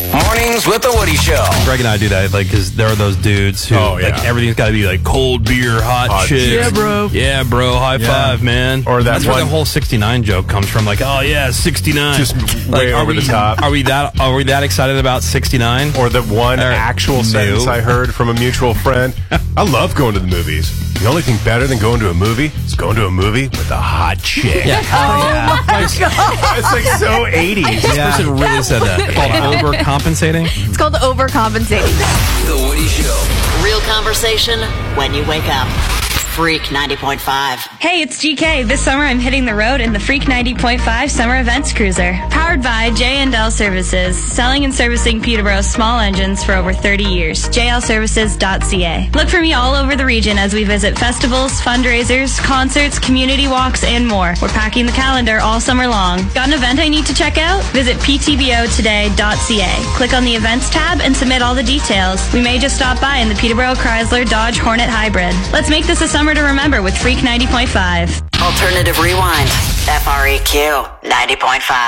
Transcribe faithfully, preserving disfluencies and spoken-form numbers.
Mornings with the Woody Show. Greg and I do that, like, because there are those dudes who, Oh, yeah. like, everything's got to be, like, cold beer, hot, Hot chick. chicks. Yeah, bro. Yeah, bro. High Yeah. five, man. Or that That's one- where the whole sixty-nine joke comes from. Like, oh, yeah, sixty-nine. Just like, way are over we, the top. Are we that Are we that excited about sixty-nine? Or the one Or- actual no. sentence I heard from a mutual friend. I love going to the movies. The only thing better than going to a movie is going to a movie with a hot chick. Yeah. Oh, yeah. It's like so eighties. This person really said that. Called overcompensating. It's called overcompensating. The Woody Show. Real conversation when you wake up. Freak ninety point five. Hey, it's G K. This summer I'm hitting the road in the Freak ninety point five Summer Events Cruiser. Powered by J and L Services, selling and servicing Peterborough's small engines for over thirty years. J L services dot C A. Look for me all over the region as we visit festivals, fundraisers, concerts, community walks, and more. We're packing the calendar all summer long. Got an event I need to check out? Visit P T B O today dot C A. Click on the Events tab and submit all the details. We may just stop by in the Peterborough Chrysler Dodge Hornet Hybrid. Let's make this a summer to remember with Freak ninety point five. Alternative Rewind. F R E Q ninety point five.